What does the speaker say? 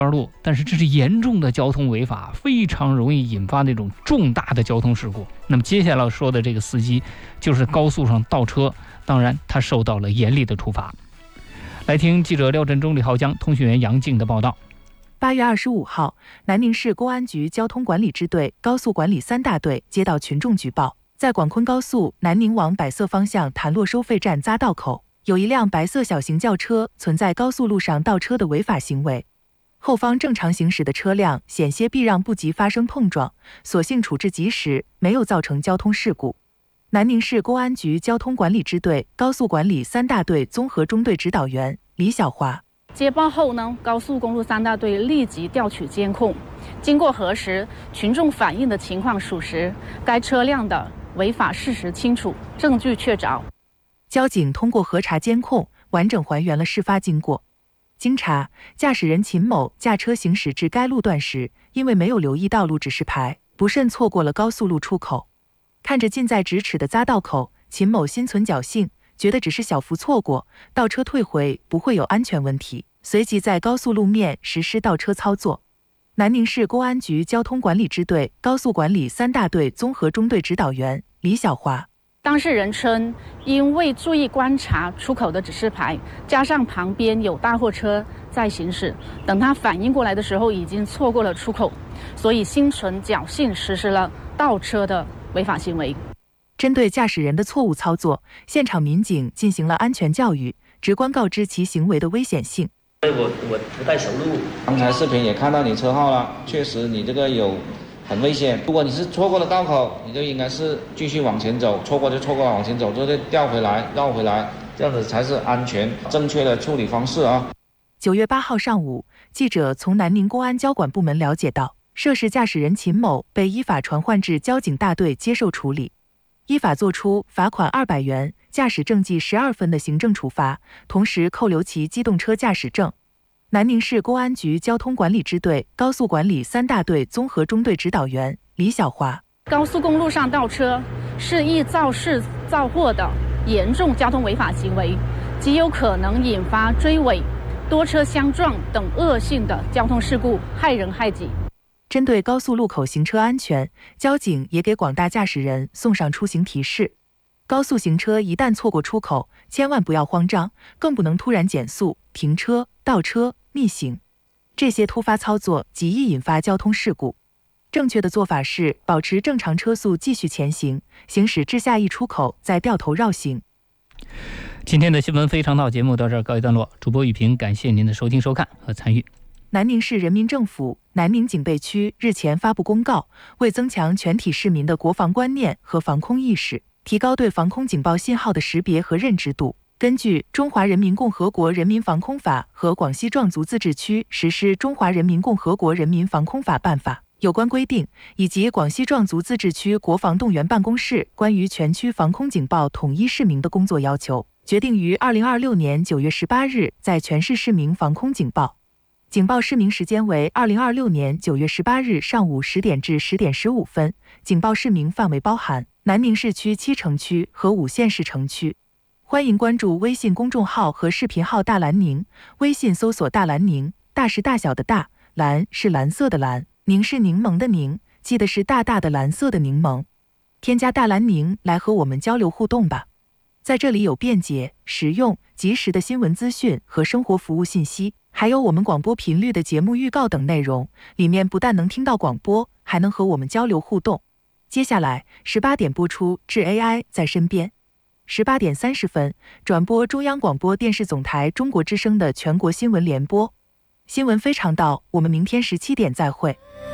路，但是这是严重的交通违法，非常容易引发那种重大的交通事故。那么接下来说的这个司机就是高速上倒车，当然他受到了严厉的处罚。来听记者廖振中、李浩江、通讯员杨静的报道。 8月25号，南宁市公安局交通管理支队高速管理3大队接到群众举报，在广昆高速南宁往百色方向潭洛收费站匝道口，有一辆白色小型轿车存在高速路上倒车的违法行为。后方正常行驶的车辆险些避让不及发生碰撞，所幸处置及时，没有造成交通事故。南宁市公安局交通管理支队高速管理3大队综合中队指导员李小华接报后呢，高速公路3大队立即调取监控，经过核实，群众反映的情况属实，该车辆的违法事实清楚，证据确凿。 交警通过核查监控，完整还原了事发经过。经查，驾驶人秦某驾车行驶至该路段时，因为没有留意道路指示牌，不慎错过了高速路出口。看着近在咫尺的匝道口，秦某心存侥幸，觉得只是小幅错过，倒车退回不会有安全问题，随即在高速路面实施倒车操作。南宁市公安局交通管理支队高速管理3大队综合中队指导员李小华当事人称，因未注意观察出口的指示牌，加上旁边有大货车在行驶，等他反应过来的时候已经错过了出口，所以心存侥幸实施了倒车的违法行为。 针对驾驶人的错误操作，现场民警进行了安全教育，直观告知其行为的危险性。 我不太熟路， 刚才视频也看到你车号了，确实你这个有很危险。如果你是错过了道口，你就应该是继续往前走，错过就错过了，往前走，就得调回来绕回来，这样子才是安全正确的处理方式啊。 9月8号上午，记者从南宁公安交管部门了解到，涉事驾驶人秦某被依法传唤至交警大队接受处理，依法作出罚款200元、驾驶证记12分的行政处罚，同时扣留其机动车驾驶证。南宁市公安局交通管理支队高速管理3大队综合中队指导员李小华高速公路上倒车是易肇事肇祸的严重交通违法行为，极有可能引发追尾、多车相撞等恶性的交通事故，害人害己。 针对高速路口行车安全，交警也给广大驾驶人送上出行提示。高速行车一旦错过出口，千万不要慌张，更不能突然减速、停车、倒车、逆行，这些突发操作极易引发交通事故。正确的做法是保持正常车速继续前行，行驶至下一出口再掉头绕行。 今天的新闻非常道节目到这儿告一段落，主播雨平感谢您的收听收看和参与。 南宁市人民政府南宁警备区日前发布公告，为增强全体市民的国防观念和防空意识，提高对防空警报信号的识别和认知度，根据《中华人民共和国人民防空法》和广西壮族自治区实施《中华人民共和国人民防空法》办法有关规定，以及广西壮族自治区国防动员办公室关于全区防空警报统一市民的工作要求，决定于2026年9月18日在全市市民防空警报。警报市民时间为2026年9月18日上午10点至10点15分，警报市民范围包含南宁市区7城区和5县市城区。欢迎关注微信公众号和视频号大蓝宁，微信搜索大蓝宁，大是大小的大，蓝是蓝色的蓝，宁是柠檬的宁，记得是大大的蓝色的柠檬。添加大蓝宁来和我们交流互动吧。在这里有便捷、实用、及时的新闻资讯和生活服务信息，还有我们广播频率的节目预告等内容，里面不但能听到广播，还能和我们交流互动。接下来18点播出致 AI 在身边，18点30分转播中央广播电视总台中国之声的全国新闻联播。新闻非常道，我们明天17点再会。